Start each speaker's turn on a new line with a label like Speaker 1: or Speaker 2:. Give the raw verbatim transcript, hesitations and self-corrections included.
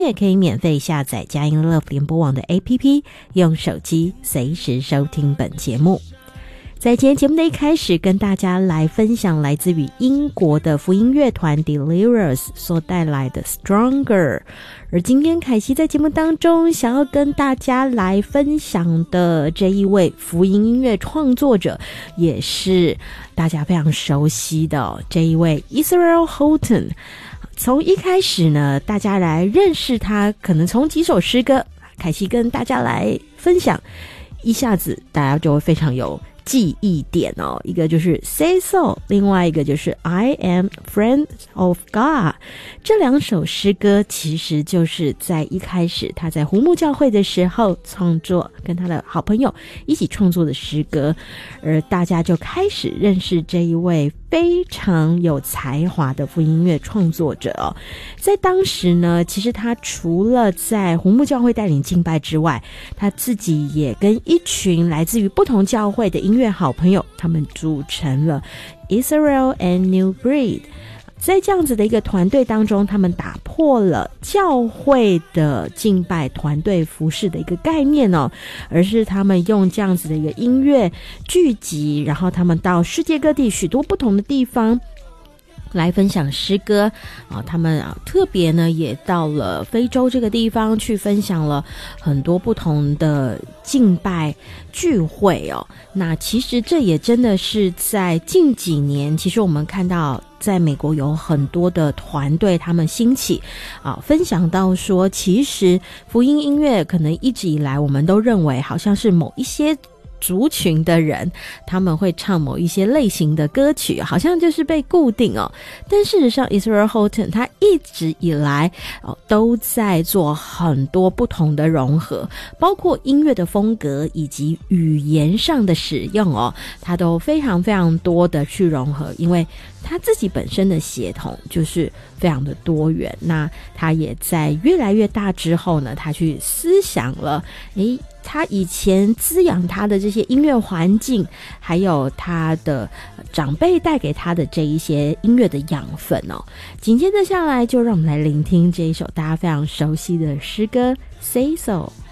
Speaker 1: 也可以免费下载佳音 Love 联播网的 A P P， 用手机随时收听本节目。在今天节目的一开始，跟大家来分享来自于英国的福音乐团 Delirious 所带来的 Stronger。 而今天凯西在节目当中想要跟大家来分享的这一位福音音乐创作者，也是大家非常熟悉的、哦、这一位 Israel Houghton。从一开始呢，大家来认识他，可能从几首诗歌，凯西跟大家来分享，一下子大家就会非常有记忆点哦。一个就是 Say So， 另外一个就是 I Am Friend of God。 这两首诗歌其实就是在一开始他在湖木教会的时候创作，跟他的好朋友一起创作的诗歌，而大家就开始认识这一位非常有才华的福音音乐创作者哦。在当时呢，其实他除了在湖木教会带领敬拜之外，他自己也跟一群来自于不同教会的音乐好朋友，他们组成了 Israel and New Breed。 在这样子的一个团队当中，他们打破了教会的敬拜团队服事的一个概念哦，而是他们用这样子的一个音乐聚集，然后他们到世界各地许多不同的地方来分享诗歌啊，他们啊特别呢也到了非洲这个地方去分享了很多不同的敬拜聚会哦。那其实这也真的是在近几年，其实我们看到在美国有很多的团队他们兴起啊，分享到说，其实福音音乐可能一直以来我们都认为好像是某一些族群的人他们会唱某一些类型的歌曲，好像就是被固定哦。但事实上 Israel Houghton 他一直以来、哦、都在做很多不同的融合，包括音乐的风格以及语言上的使用哦，他都非常非常多的去融合，因为他自己本身的血统就是非常的多元。那他也在越来越大之后呢，他去思想了诶他以前滋养他的这些音乐环境，还有他的长辈带给他的这一些音乐的养分哦。紧接着下来，就让我们来聆听这一首大家非常熟悉的诗歌 Say So。